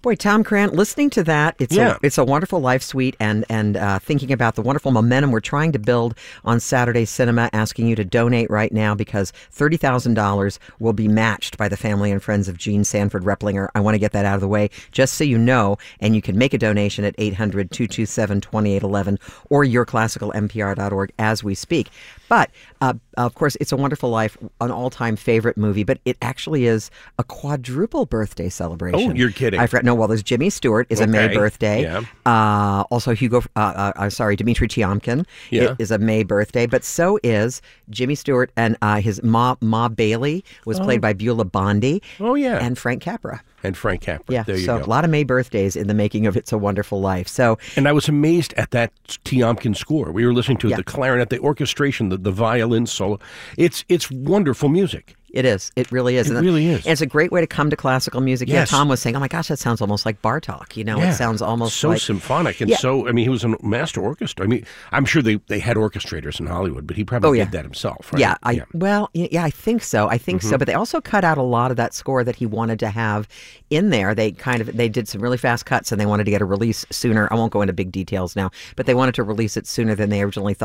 Boy, Tom Krant, listening to that, Yeah. it's a wonderful life suite, and thinking about the wonderful momentum we're trying to build on Saturday Cinema, asking you to donate right now because $30,000 will be matched by the family and friends of Gene Sanford Replinger. I want to get that out of the way just so you know, and you can make a donation at 800-227-2811 or yourclassicalmpr.org as we speak. But, of course, It's a Wonderful Life, an all-time favorite movie, but it actually is a quadruple birthday celebration. Oh, you're kidding. I forgot. No, well, there's Jimmy Stewart is a May birthday. Yeah. Also, Dimitri Tiomkin is a May birthday, but so is Jimmy Stewart, and his Ma Bailey was played by Beulah Bondi. Oh, yeah. And Frank Capra. Yeah, there you go. So a lot of May birthdays in the making of It's a Wonderful Life. So, and I was amazed at that Tiomkin score. We were listening to the clarinet, the orchestration, the violin solo. It's wonderful music. It is. It really is. It really is. And it's a great way to come to classical music. Yes. Yeah, Tom was saying, oh my gosh, that sounds almost like Bartok. It sounds almost so like... symphonic. And so, I mean, he was a master orchestra. I mean, I'm sure they had orchestrators in Hollywood, but he probably did that himself, right? Yeah, I think so. I think so. But they also cut out a lot of that score that he wanted to have in there. They did some really fast cuts, and they wanted to get a release sooner. I won't go into big details now, but they wanted to release it sooner than they originally thought.